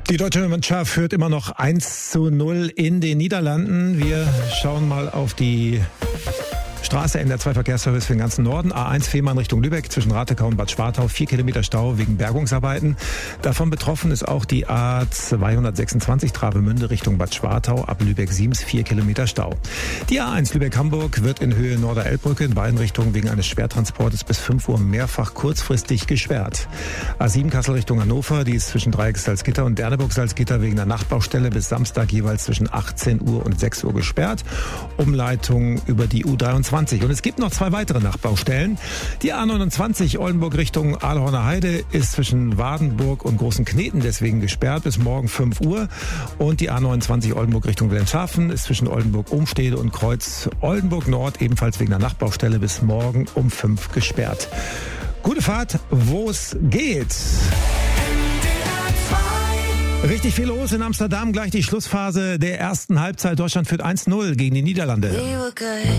Die deutsche Mannschaft führt immer noch 1:0 in den Niederlanden. Wir schauen mal auf die Straße, NDR2 Verkehrsservice für den ganzen Norden. A1 Fehmarn Richtung Lübeck zwischen Ratekau und Bad Schwartau. 4 Kilometer Stau wegen Bergungsarbeiten. Davon betroffen ist auch die A226 Travemünde Richtung Bad Schwartau. Ab Lübeck-Siems 4 Kilometer Stau. Die A1 Lübeck-Hamburg wird in Höhe Norder-Elbbrücke in beiden Richtungen wegen eines Schwertransportes bis 5 Uhr mehrfach kurzfristig gesperrt. A7 Kassel Richtung Hannover, die ist zwischen Dreieck-Salzgitter und Derneburg-Salzgitter wegen der Nachtbaustelle bis Samstag jeweils zwischen 18 Uhr und 6 Uhr gesperrt. Umleitung über die U23. Und es gibt noch 2 weitere Nachbaustellen. Die A29 Oldenburg Richtung Ahlhorner Heide ist zwischen Wadenburg und Großen Kneten deswegen gesperrt bis morgen 5 Uhr. Und die A29 Oldenburg Richtung Wilhelmshaven ist zwischen Oldenburg-Umstede und Kreuz Oldenburg Nord ebenfalls wegen der Nachtbaustelle bis morgen um 5 gesperrt. Gute Fahrt, wo es geht. Richtig viel los in Amsterdam. Gleich die Schlussphase der ersten Halbzeit. Deutschland führt 1:0 gegen die Niederlande.